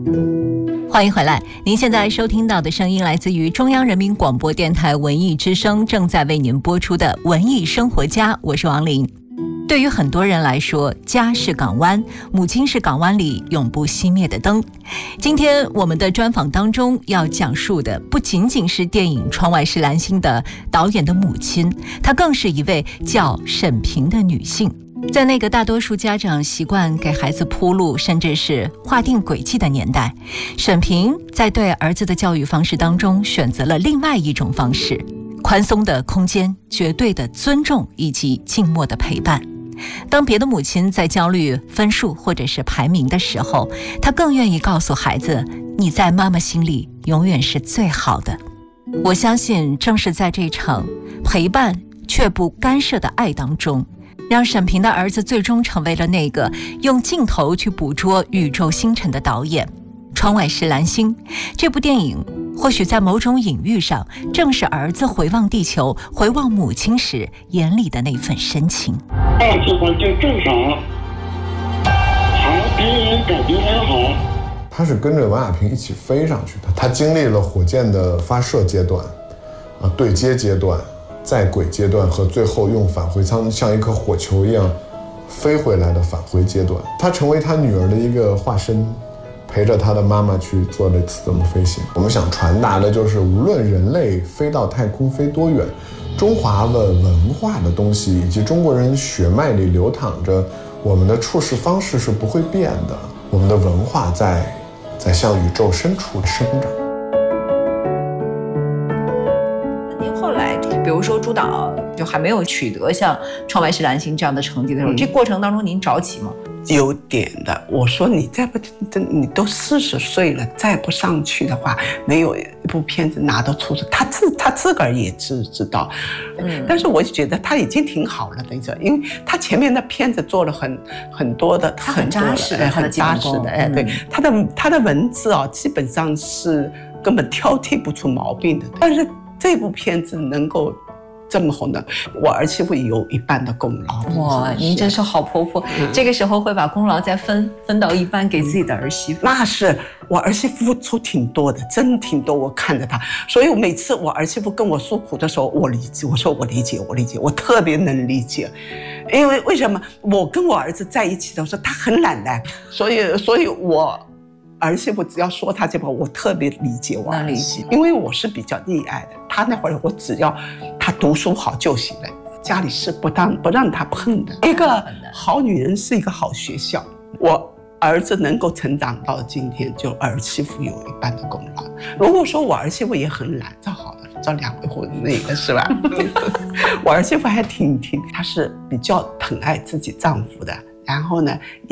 欢迎回来，您现在收听到的声音来自于中央人民广播电台文艺之声，正在为您播出的文艺生活家，我是王琳。对于很多人来说，家是港湾，母亲是港湾里永不熄灭的灯。今天我们的专访当中要讲述的不仅仅是电影《窗外是蓝星》的导演的母亲，她更是一位叫沈平的女性。在那个大多数家长习惯给孩子铺路，甚至是划定轨迹的年代，沈平在对儿子的教育方式当中选择了另外一种方式，宽松的空间，绝对的尊重以及静默的陪伴。当别的母亲在焦虑分数或者是排名的时候，她更愿意告诉孩子，你在妈妈心里永远是最好的。我相信正是在这场陪伴却不干涉的爱当中，让沈平的儿子最终成为了那个用镜头去捕捉宇宙星辰的导演。窗外是蓝星这部电影或许在某种隐喻上正是儿子回望地球回望母亲时眼里的那份深情。 爱情环境正好，好比人感觉很好。 他是跟着王亚平一起飞上去的，他经历了火箭的发射阶段，对接阶段，在轨阶段和最后用返回舱像一颗火球一样飞回来的返回阶段，他成为他女儿的一个化身，陪着他的妈妈去做这次的飞行。我们想传达的就是，无论人类飞到太空飞多远，中华的文化的东西以及中国人血脉里流淌着我们的处事方式是不会变的，我们的文化在向宇宙深处生长。 后来比如说朱导就还没有取得像《窗外是蓝星》这样的成绩的时候，这过程当中您着急吗？ 有点的，我说你再不，你都40岁了，再不上去的话，没有一部片子拿到出，他自个儿也知道，但是我觉得他已经挺好了，等于说，因为他前面的片子做了很多的， 他很扎实， 很扎实的，对，他的文字啊，基本上是根本挑剔不出毛病的，但是这部片子能够这么红的，我儿媳妇有一半的功劳。 哇，您真是好婆婆，这个时候会把功劳再分到一半给自己的儿媳妇。 那是我儿媳妇付出挺多的，真挺多，我看着她，所以我每次我儿媳妇跟我诉苦的时候，我理解，我说我理解，我特别能理解，因为为什么我跟我儿子在一起的时候，他很懒的，所以我儿媳妇只要说他这话，我特别理解我儿媳，因为我是比较溺爱的。他那会儿我只要他读书好就行了，家里是不让他碰的。一个好女人是一个好学校。我儿子能够成长到今天，就儿媳妇有一半的功劳。如果说我儿媳妇也很懒，这好了，这2回婚那个是吧？我儿媳妇还挺，她是比较疼爱自己丈夫的，然后呢。